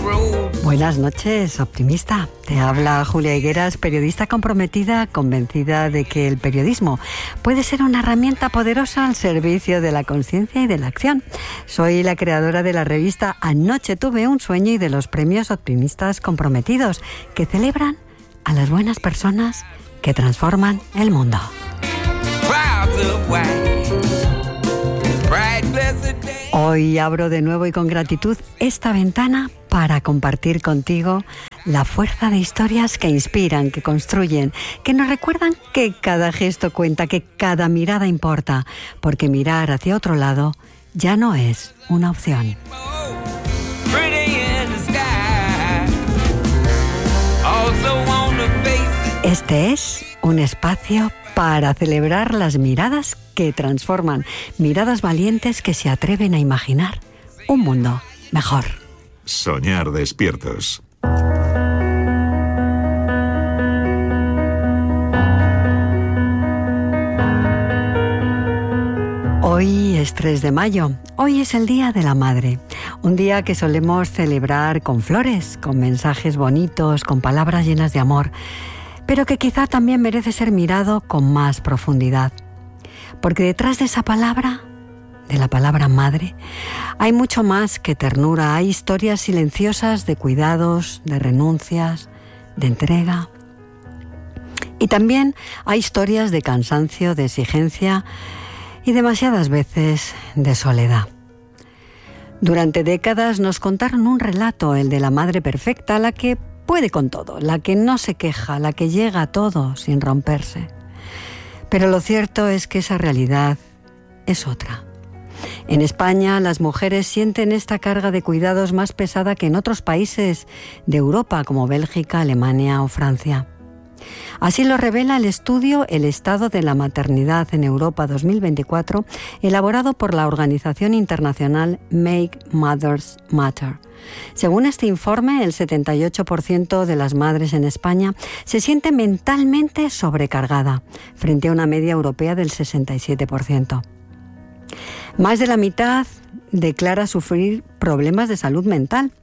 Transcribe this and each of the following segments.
Buenas noches, optimista. Te habla Julia Higueras, periodista comprometida, convencida de que el periodismo puede ser una herramienta poderosa al servicio de la conciencia y de la acción. Soy la creadora de la revista Anoche tuve un sueño y de los premios Optimistas Comprometidos, que celebran a las buenas personas que transforman el mundo. Hoy abro de nuevo y con gratitud esta ventana para compartir contigo la fuerza de historias que inspiran, que construyen, que nos recuerdan que cada gesto cuenta, que cada mirada importa, porque mirar hacia otro lado ya no es una opción. Este es un espacio para celebrar las miradas que transforman, miradas valientes que se atreven a imaginar un mundo mejor. Soñar despiertos. Hoy es 3 de mayo, hoy es el Día de la Madre, un día que solemos celebrar con flores, con mensajes bonitos, con palabras llenas de amor, pero que quizá también merece ser mirado con más profundidad. Porque detrás de esa palabra, de la palabra madre, hay mucho más que ternura, hay historias silenciosas de cuidados, de renuncias, de entrega. Y también hay historias de cansancio, de exigencia y demasiadas veces de soledad. Durante décadas nos contaron un relato, el de la madre perfecta, la que puede con todo, la que no se queja, la que llega a todo sin romperse. Pero lo cierto es que esa realidad es otra. En España, las mujeres sienten esta carga de cuidados más pesada que en otros países de Europa, como Bélgica, Alemania o Francia. Así lo revela el estudio El estado de la maternidad en Europa 2024, elaborado por la organización internacional Make Mothers Matter. Según este informe, el 78% de las madres en España se siente mentalmente sobrecargada, frente a una media europea del 67%. Más de la mitad declara sufrir problemas de salud mental,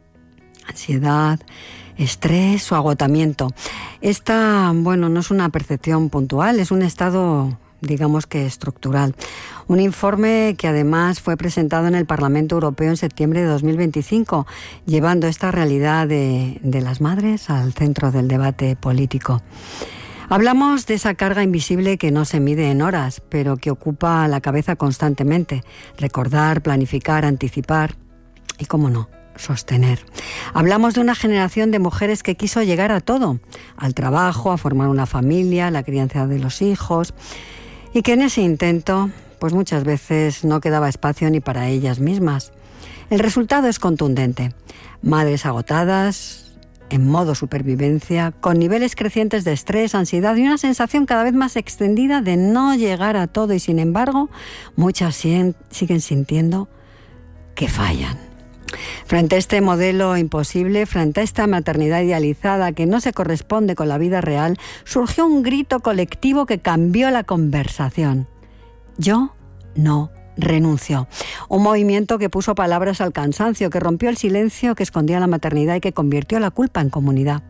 ansiedad, estrés o agotamiento. Esta, no es una percepción puntual, es un estado, digamos que estructural. Un informe que además fue presentado en el Parlamento Europeo en septiembre de 2025, llevando esta realidad de las madres al centro del debate político. Hablamos de esa carga invisible que no se mide en horas, pero que ocupa la cabeza constantemente. Recordar, planificar, anticipar y, cómo no, sostener. Hablamos de una generación de mujeres que quiso llegar a todo, al trabajo, a formar una familia, la crianza de los hijos, y que en ese intento, pues muchas veces no quedaba espacio ni para ellas mismas. El resultado es contundente. Madres agotadas, en modo supervivencia, con niveles crecientes de estrés, ansiedad y una sensación cada vez más extendida de no llegar a todo, y sin embargo, muchas siguen sintiendo que fallan. Frente a este modelo imposible, frente a esta maternidad idealizada que no se corresponde con la vida real, surgió un grito colectivo que cambió la conversación. Yo no renuncio. Un movimiento que puso palabras al cansancio, que rompió el silencio que escondía la maternidad y que convirtió la culpa en comunidad.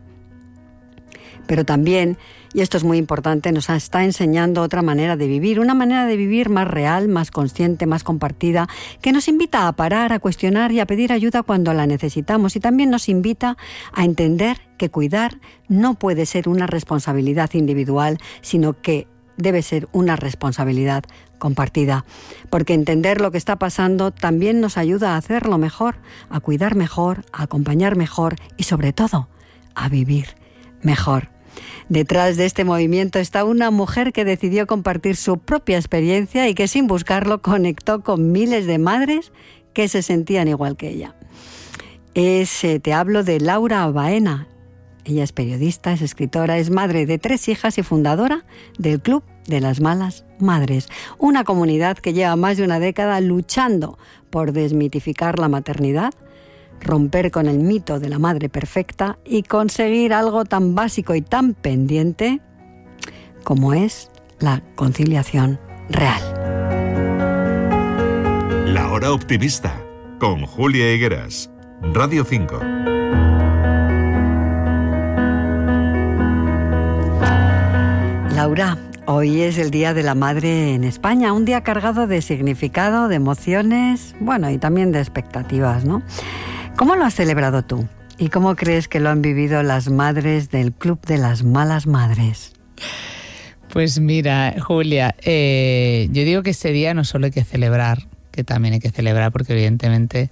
Pero también, y esto es muy importante, nos está enseñando otra manera de vivir, una manera de vivir más real, más consciente, más compartida, que nos invita a parar, a cuestionar y a pedir ayuda cuando la necesitamos, y también nos invita a entender que cuidar no puede ser una responsabilidad individual, sino que debe ser una responsabilidad compartida, porque entender lo que está pasando también nos ayuda a hacerlo mejor, a cuidar mejor, a acompañar mejor y sobre todo a vivir mejor. Detrás de este movimiento está una mujer que decidió compartir su propia experiencia y que sin buscarlo conectó con miles de madres que se sentían igual que ella. Te hablo de Laura Baena. Ella es periodista, es escritora, es madre de 3 hijas y fundadora del Club de las Malas Madres, una comunidad que lleva más de una década luchando por desmitificar la maternidad, romper con el mito de la madre perfecta y conseguir algo tan básico y tan pendiente como es la conciliación real. La Hora Optimista, con Julia Higueras. Radio 5. Laura, hoy es el Día de la Madre en España, un día cargado de significado, de emociones, bueno, y también de expectativas, ¿no? ¿Cómo lo has celebrado tú? ¿Y cómo crees que lo han vivido las madres del Club de las Malas Madres? Pues mira, Julia, yo digo que este día no solo hay que celebrar, que también hay que celebrar porque evidentemente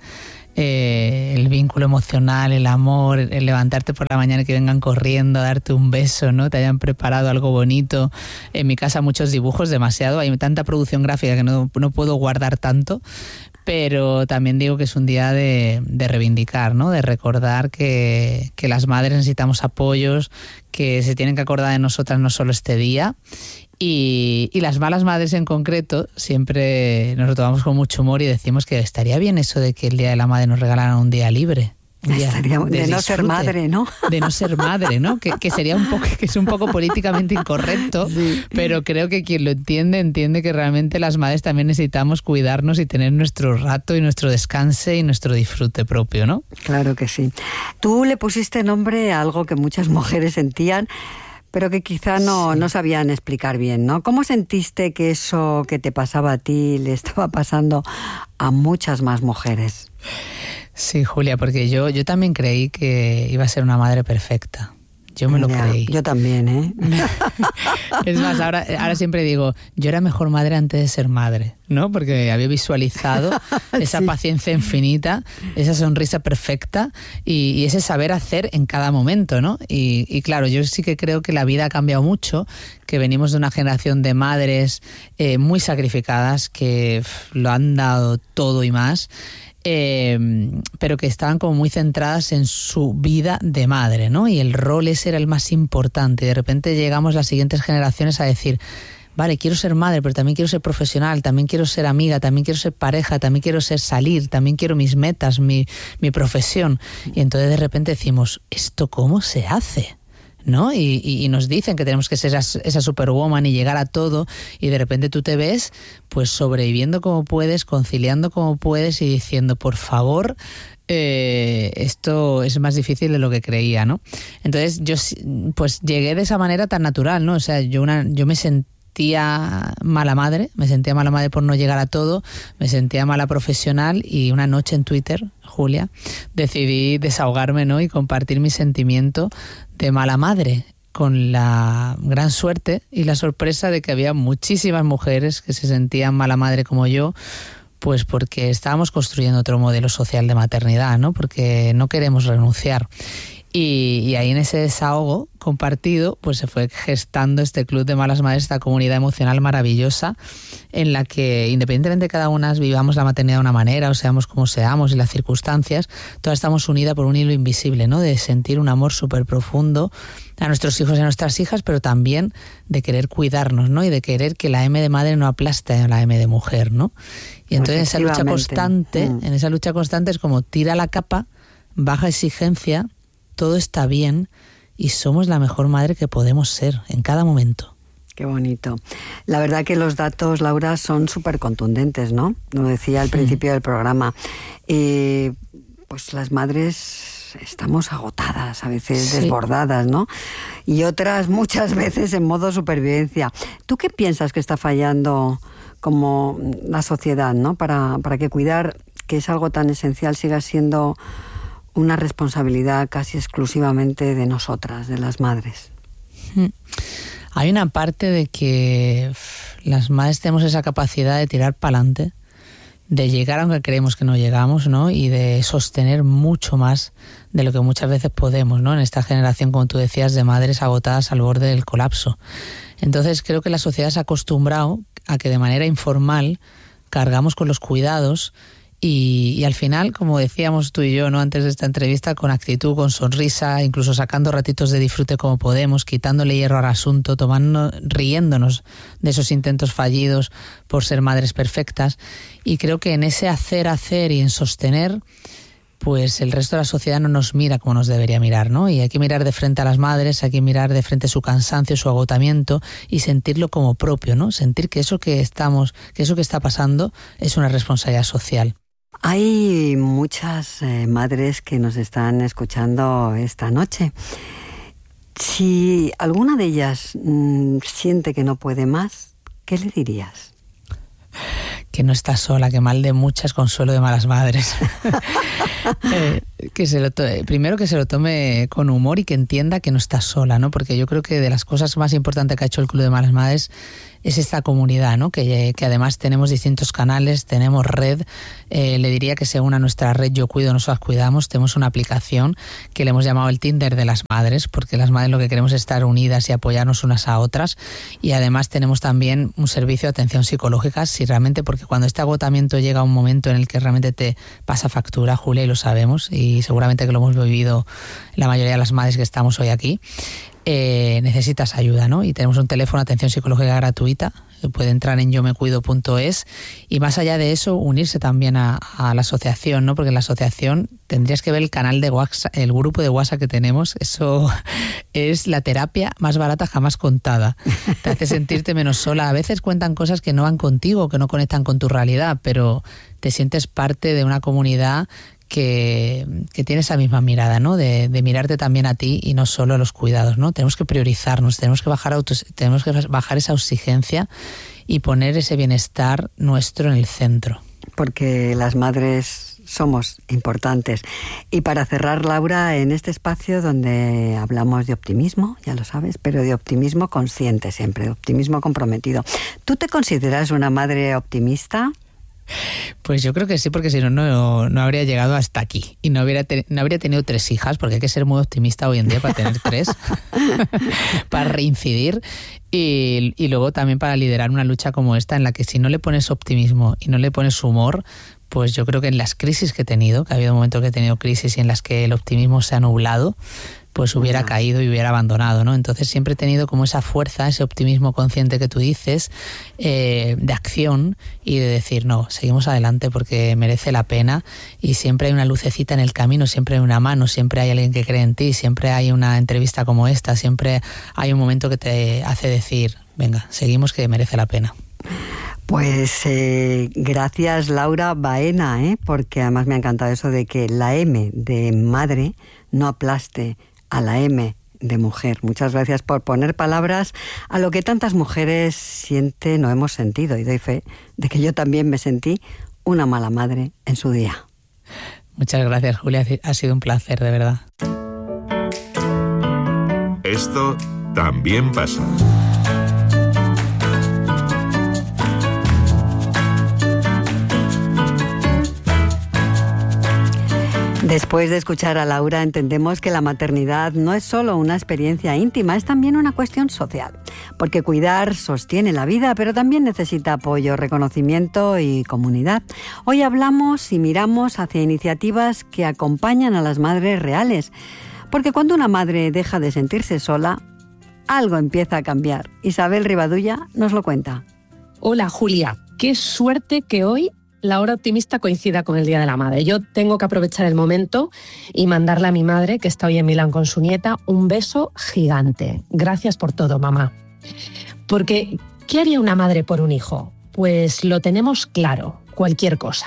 el vínculo emocional, el amor, el levantarte por la mañana y que vengan corriendo a darte un beso, ¿no? Te hayan preparado algo bonito. En mi casa muchos dibujos, demasiado, hay tanta producción gráfica que no puedo guardar tanto. Pero también digo que es un día de reivindicar, ¿no? De recordar que las madres necesitamos apoyos, que se tienen que acordar de nosotras no solo este día. Y las malas madres en concreto siempre nos lo tomamos con mucho humor y decimos que estaría bien eso de que el Día de la Madre nos regalaran un día libre. De no ser madre, ¿no? De no ser madre, ¿no? Que sería un poco, que es un poco políticamente incorrecto, sí. Pero creo que quien lo entiende que realmente las madres también necesitamos cuidarnos y tener nuestro rato y nuestro descanse y nuestro disfrute propio, ¿no? Claro que sí. Tú le pusiste nombre a algo que muchas mujeres sentían, pero que quizá no sabían explicar bien, ¿no? ¿Cómo sentiste que eso que te pasaba a ti le estaba pasando a muchas más mujeres? Sí, Julia, porque yo también creí que iba a ser una madre perfecta. Yo me lo creí. Yo también, ¿eh? Es más, ahora siempre digo, yo era mejor madre antes de ser madre, ¿no? Porque había visualizado esa paciencia infinita, esa sonrisa perfecta y ese saber hacer en cada momento, ¿no? Y claro, yo sí que creo que la vida ha cambiado mucho, que venimos de una generación de madres muy sacrificadas, que lo han dado todo y más, pero que estaban como muy centradas en su vida de madre, ¿no? Y el rol ese era el más importante. Y de repente llegamos las siguientes generaciones a decir, vale, quiero ser madre, pero también quiero ser profesional, también quiero ser amiga, también quiero ser pareja, también quiero salir, también quiero mis metas, mi profesión. Y entonces de repente decimos, ¿esto cómo se hace? ¿No? Y nos dicen que tenemos que ser esa superwoman y llegar a todo, y de repente tú te ves pues sobreviviendo como puedes, conciliando como puedes y diciendo, por favor, esto es más difícil de lo que creía, ¿no? Entonces yo pues llegué de esa manera tan natural, ¿no? O sea, yo me sentía mala madre por no llegar a todo, me sentía mala profesional, y una noche en Twitter, Julia, decidí desahogarme, ¿no? Y compartir mi sentimiento de mala madre, con la gran suerte y la sorpresa de que había muchísimas mujeres que se sentían mala madre como yo, pues porque estábamos construyendo otro modelo social de maternidad, ¿no? Porque no queremos renunciar. Y ahí en ese desahogo compartido, pues se fue gestando este Club de Malas Madres, esta comunidad emocional maravillosa, en la que independientemente de cada una vivamos la maternidad de una manera, o seamos como seamos y las circunstancias, todas estamos unidas por un hilo invisible, ¿no? De sentir un amor súper profundo a nuestros hijos y a nuestras hijas, pero también de querer cuidarnos, ¿no? Y de querer que la M de madre no aplaste a la M de mujer, ¿no? Y entonces esa lucha constante es como tira la capa, baja exigencia, todo está bien y somos la mejor madre que podemos ser en cada momento. Qué bonito. La verdad que los datos, Laura, son súper contundentes, ¿no? Lo decía al principio del programa. Pues las madres estamos agotadas, a veces desbordadas, ¿no? Y otras muchas veces en modo supervivencia. ¿Tú qué piensas que está fallando como la sociedad, ¿no? Para que cuidar, que es algo tan esencial, siga siendo una responsabilidad casi exclusivamente de nosotras, de las madres? Hay una parte de que las madres tenemos esa capacidad de tirar para adelante, de llegar aunque creemos que no llegamos, ¿no? Y de sostener mucho más de lo que muchas veces podemos, ¿no? En esta generación, como tú decías, de madres agotadas al borde del colapso. Entonces creo que la sociedad se ha acostumbrado a que de manera informal cargamos con los cuidados. Y al final, como decíamos tú y yo, ¿no? Antes de esta entrevista, con actitud, con sonrisa, incluso sacando ratitos de disfrute como podemos, quitándole hierro al asunto, riéndonos de esos intentos fallidos por ser madres perfectas. Y creo que en ese hacer y en sostener, pues el resto de la sociedad no nos mira como nos debería mirar, ¿no? Y hay que mirar de frente a las madres, hay que mirar de frente su cansancio, su agotamiento y sentirlo como propio, ¿no? Sentir que eso que está pasando es una responsabilidad social. Hay muchas madres que nos están escuchando esta noche. Si alguna de ellas siente que no puede más, ¿qué le dirías? Que no está sola, que mal de muchas, consuelo de malas madres. Primero que se lo tome con humor y que entienda que no está sola, ¿no? Porque yo creo que de las cosas más importantes que ha hecho el Club de Malas Madres es esta comunidad, ¿no? Que además tenemos distintos canales, tenemos red. Le diría que se una a nuestra red Yo Cuido, Nosotras Cuidamos. Tenemos una aplicación que le hemos llamado el Tinder de las madres, porque las madres lo que queremos es estar unidas y apoyarnos unas a otras. Y además tenemos también un servicio de atención psicológica, si realmente, porque cuando este agotamiento llega a un momento en el que realmente te pasa factura, Julia, y lo sabemos, y seguramente que lo hemos vivido la mayoría de las madres que estamos hoy aquí, necesitas ayuda, ¿no? Y tenemos un teléfono de atención psicológica gratuita, puede entrar en yomecuido.es, y más allá de eso, unirse también a la asociación, ¿no? Porque en la asociación tendrías que ver el canal de WhatsApp, el grupo de WhatsApp que tenemos. Eso es la terapia más barata jamás contada. Te hace sentirte menos sola. A veces cuentan cosas que no van contigo, que no conectan con tu realidad, pero te sientes parte de una comunidad que tiene esa misma mirada, ¿no? De mirarte también a ti y no solo a los cuidados, ¿no? Tenemos que priorizarnos, tenemos que bajar esa exigencia y poner ese bienestar nuestro en el centro. Porque las madres somos importantes. Y para cerrar, Laura, en este espacio donde hablamos de optimismo, ya lo sabes, pero de optimismo consciente siempre, de optimismo comprometido. ¿Tú te consideras una madre optimista? Pues yo creo que sí, porque si no habría llegado hasta aquí y no habría tenido 3 hijas, porque hay que ser muy optimista hoy en día para tener 3, para reincidir y luego también para liderar una lucha como esta, en la que si no le pones optimismo y no le pones humor, pues yo creo que en las crisis que he tenido, que ha habido momentos que he tenido crisis y en las que el optimismo se ha nublado, pues hubiera caído y hubiera abandonado, ¿no? Entonces siempre he tenido como esa fuerza, ese optimismo consciente que tú dices, de acción y de decir, no, seguimos adelante porque merece la pena, y siempre hay una lucecita en el camino, siempre hay una mano, siempre hay alguien que cree en ti, siempre hay una entrevista como esta, siempre hay un momento que te hace decir, venga, seguimos, que merece la pena. Pues gracias, Laura Baena, porque además me ha encantado eso de que la M de madre no aplaste a la M de mujer. Muchas gracias por poner palabras a lo que tantas mujeres sienten o hemos sentido, y doy fe de que yo también me sentí una mala madre en su día. Muchas gracias, Julia, ha sido un placer, de verdad. Esto también pasa. Después de escuchar a Laura, entendemos que la maternidad no es solo una experiencia íntima, es también una cuestión social. Porque cuidar sostiene la vida, pero también necesita apoyo, reconocimiento y comunidad. Hoy hablamos y miramos hacia iniciativas que acompañan a las madres reales. Porque cuando una madre deja de sentirse sola, algo empieza a cambiar. Isabel Rivadulla nos lo cuenta. Hola, Julia. Qué suerte que hoy la hora optimista coincida con el Día de la Madre. Yo tengo que aprovechar el momento y mandarle a mi madre, que está hoy en Milán con su nieta, un beso gigante. Gracias por todo, mamá. Porque, ¿qué haría una madre por un hijo? Pues lo tenemos claro, cualquier cosa.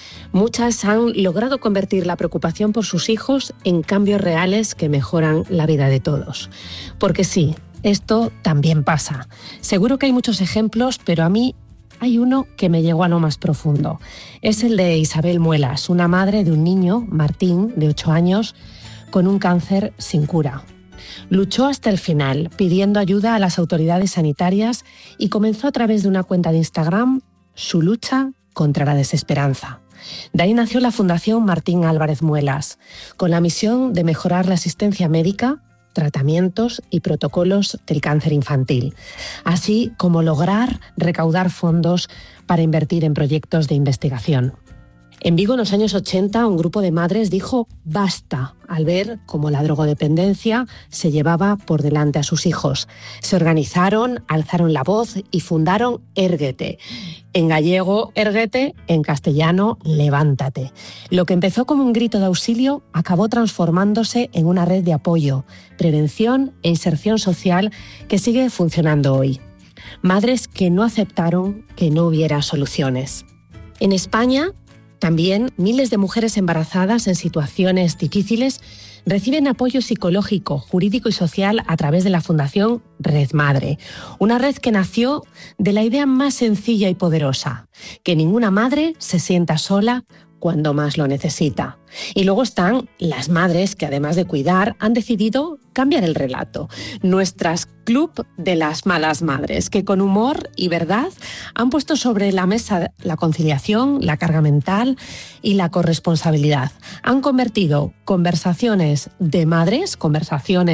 Muchas han logrado convertir la preocupación por sus hijos en cambios reales que mejoran la vida de todos. Porque sí, esto también pasa. Seguro que hay muchos ejemplos, pero a mí hay uno que me llegó a lo más profundo. Es el de Isabel Muelas, una madre de un niño, Martín, de 8 años, con un cáncer sin cura. Luchó hasta el final, pidiendo ayuda a las autoridades sanitarias, y comenzó a través de una cuenta de Instagram su lucha contra la desesperanza. De ahí nació la Fundación Martín Álvarez Muelas, con la misión de mejorar la asistencia médica, tratamientos y protocolos del cáncer infantil, así como lograr recaudar fondos para invertir en proyectos de investigación. En Vigo, en los años 80, un grupo de madres dijo basta al ver cómo la drogodependencia se llevaba por delante a sus hijos. Se organizaron, alzaron la voz y fundaron Érguete. En gallego, Érguete, en castellano, levántate. Lo que empezó como un grito de auxilio acabó transformándose en una red de apoyo, prevención e inserción social que sigue funcionando hoy. Madres que no aceptaron que no hubiera soluciones. En España, También miles de mujeres embarazadas en situaciones difíciles reciben apoyo psicológico, jurídico y social a través de la Fundación Red Madre. Una red que nació de la idea más sencilla y poderosa: que ninguna madre se sienta sola cuando más lo necesita. Y luego están las madres que, además de cuidar, han decidido cambiar el relato. Nuestras Club de las Malas Madres, que con humor y verdad han puesto sobre la mesa la conciliación, la carga mental y la corresponsabilidad. Han convertido conversaciones de madres, conversaciones